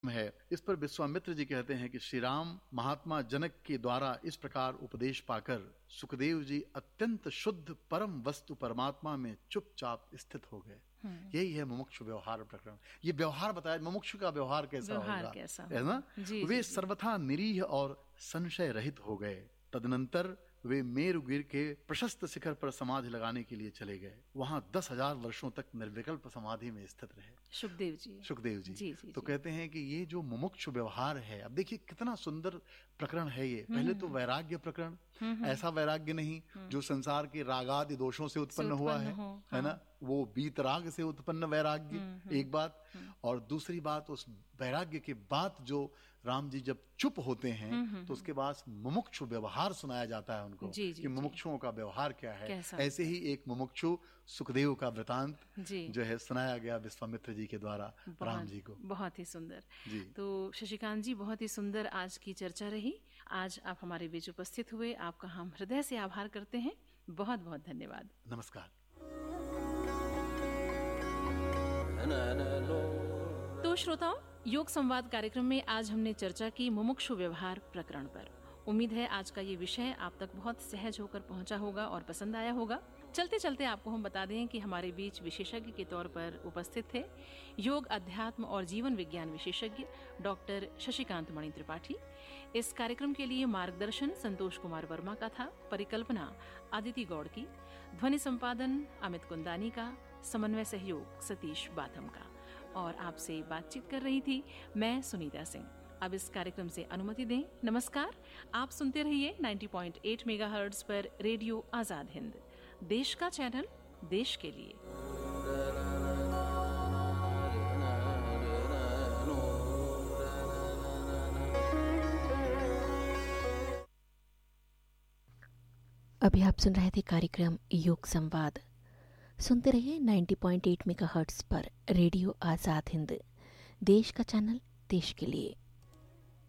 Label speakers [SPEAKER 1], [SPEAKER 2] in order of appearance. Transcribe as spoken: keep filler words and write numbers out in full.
[SPEAKER 1] है। इस पर विश्वामित्र जी कहते हैं कि श्री राम महात्मा जनक के द्वारा इस प्रकार उपदेश पाकर सुखदेव जी अत्यंत शुद्ध परम वस्तु परमात्मा में चुपचाप स्थित हो गए। यही है मुमुक्षु व्यवहार प्रकरण। ये व्यवहार बताया, मुमुक्षु का व्यवहार कैसा
[SPEAKER 2] व्यवहार
[SPEAKER 1] होगा,
[SPEAKER 2] कैसा
[SPEAKER 1] है ना?
[SPEAKER 2] जी,
[SPEAKER 1] वे
[SPEAKER 2] जी,
[SPEAKER 1] सर्वथा निरीह और संशय रहित हो गए। तदनंतर वे मेरुगिर के प्रशस्त शिखर पर समाधि लगाने के लिए चले गए। वहां दस हजार वर्षों तक निर्विकल्प समाधि में स्थित रहे
[SPEAKER 2] सुखदेव जी
[SPEAKER 1] सुखदेव जी,
[SPEAKER 2] जी, जी
[SPEAKER 1] तो
[SPEAKER 2] जी।
[SPEAKER 1] कहते हैं कि ये जो मुमुक्षु व्यवहार है, अब देखिए कितना सुंदर प्रकरण है ये। पहले तो वैराग्य प्रकरण, ऐसा वैराग्य नहीं जो संसार के रागादि दोषों से उत्पन्न हुआ है, है ना? वो बीतराग से उत्पन्न वैराग्य, एक बात। और दूसरी बात, उस वैराग्य के बाद जो राम जी जब चुप होते हैं तो उसके बाद मुमुक्षु व्यवहार सुनाया जाता है उनको,
[SPEAKER 2] जी, जी,
[SPEAKER 1] कि मुमुक्षुओं का व्यवहार क्या है।
[SPEAKER 2] कैसा
[SPEAKER 1] ऐसे ही एक मुमुक्षु सुखदेव का वृतांत
[SPEAKER 2] जी।
[SPEAKER 1] जो है सुनाया गया विश्वामित्र जी के द्वारा राम जी को।
[SPEAKER 2] बहुत ही सुंदर
[SPEAKER 1] जी।
[SPEAKER 2] तो शशिकांत जी, बहुत ही सुंदर आज की चर्चा रही। आज आप हमारे बीच उपस्थित हुए, आपका हम हृदय से आभार करते हैं। बहुत बहुत धन्यवाद।
[SPEAKER 1] नमस्कार।
[SPEAKER 2] तो श्रोताओं, योग संवाद कार्यक्रम में आज हमने चर्चा की मुमुक्षु व्यवहार प्रकरण पर। उम्मीद है आज का ये विषय आप तक बहुत सहज होकर पहुंचा होगा और पसंद आया होगा। चलते चलते आपको हम बता दें कि हमारे बीच विशेषज्ञ के तौर पर उपस्थित थे योग, अध्यात्म और जीवन विज्ञान विशेषज्ञ डॉक्टर शशिकांत मणि त्रिपाठी। इस कार्यक्रम के लिए मार्गदर्शन संतोष कुमार वर्मा का था, परिकल्पना अदिति गौड़ की, ध्वनि संपादन अमित कुंदानी का, समन्वय सहयोग सतीश बाथम का, और आपसे बातचीत कर रही थी मैं सुनीता सिंह। अब इस कार्यक्रम से अनुमति दें। नमस्कार। आप सुनते रहिए नब्बे पॉइंट आठ मेगाहर्ट्ज पर रेडियो आजाद हिंद, देश का चैनल, देश के लिए।
[SPEAKER 3] अभी आप सुन रहे थे कार्यक्रम योग संवाद। सुनते रहिए नब्बे पॉइंट आठ मेगाहर्ट्ज पर रेडियो आजाद हिंद, देश का चैनल, देश के लिए।